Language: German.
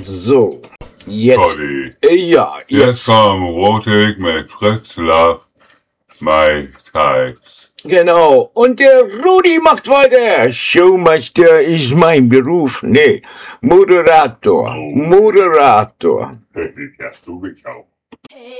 So, jetzt. Conny. Ja, Jetzt kommt Rotig mit Fritz Love, My Types. Genau. Und der Rudi macht weiter. Showmaster ist mein Beruf. Nee, Moderator. Oh. Moderator. Ja, du mich auch.